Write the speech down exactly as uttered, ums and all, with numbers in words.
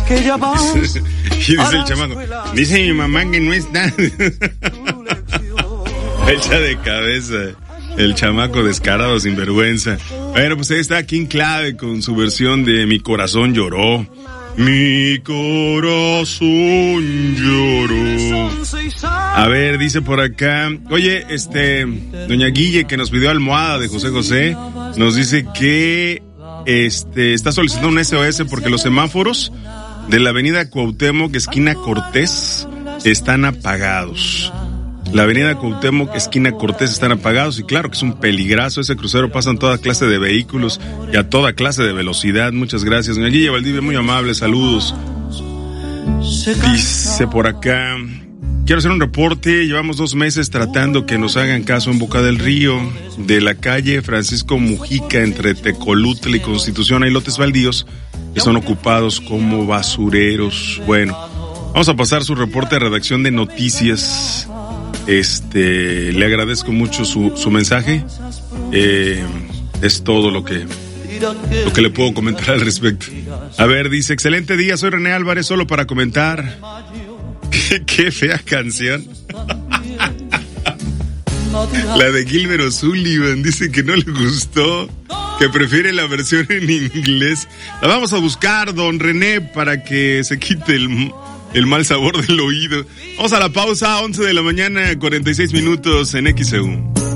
que ya vas. Y dice el chamaco, dice mi mamá que no está. Echa de cabeza el chamaco descarado, sin vergüenza. Bueno, pues ahí está King Clave con su versión de Mi Corazón Lloró. Mi corazón lloró. A ver, dice por acá, oye, este, doña Guille, que nos pidió almohada de José José, nos dice que este está solicitando un S O S porque los semáforos de la avenida Cuauhtémoc, esquina Cortés, están apagados. La avenida Cuauhtémoc, esquina Cortés, están apagados, y claro que es un peligrazo ese crucero, pasan toda clase de vehículos y a toda clase de velocidad. Muchas gracias, doña Guilla Valdivia, muy amable, saludos. Dice por acá, quiero hacer un reporte, llevamos dos meses tratando que nos hagan caso en Boca del Río, de la calle Francisco Mujica, entre Tecolutla y Constitución, hay lotes baldíos que son ocupados como basureros. Bueno, vamos a pasar su reporte de redacción de noticias. Este, le agradezco mucho su, su mensaje. Eh, es todo lo que, lo que le puedo comentar al respecto. A ver, dice, excelente día, soy René Álvarez, solo para comentar. Qué, qué fea canción. La de Gilbert O'Sullivan, dice que no le gustó, que prefiere la versión en inglés. La vamos a buscar, don René, para que se quite el... el mal sabor del oído. Vamos a la pausa, once de la mañana, cuarenta y seis minutos en X E U.